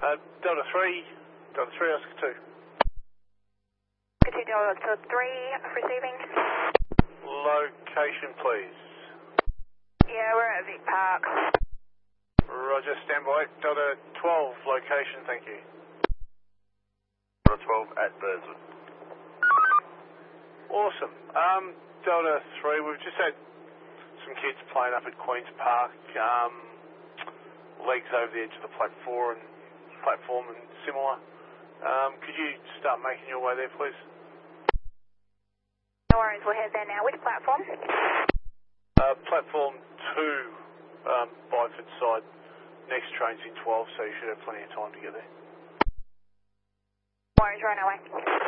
Delta 3, Oscar 2. Continue Delta 3, receiving. Location, please. Yeah, we're at Vic Park. Roger, standby. Delta 12, location, thank you. Delta 12 at Burswood. Awesome. Delta 3, we've just had some kids playing up at Queen's Park, legs over the edge of the platform and similar. Could you start making your way there, please? No worries, we'll head there now. Which platform? Platform 2, Bideford side. Next train's in 12, so you should have plenty of time to get there. No worries, right away.